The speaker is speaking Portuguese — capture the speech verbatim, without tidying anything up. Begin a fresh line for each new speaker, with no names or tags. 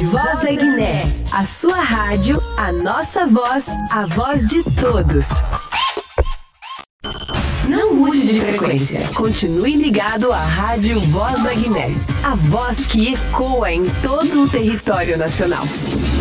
Voz da Guiné, a sua rádio, a nossa voz, a voz de todos. Não mude de frequência. Continue ligado à Rádio Voz da Guiné, a voz que ecoa em todo o território nacional.